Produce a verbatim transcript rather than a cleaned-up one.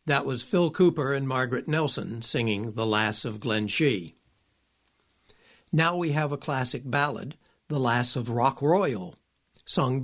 That was Phil Cooper and Margaret Nelson singing The Lass of Glenshee. Now we have a classic ballad, The Lass of Rock Royal, sung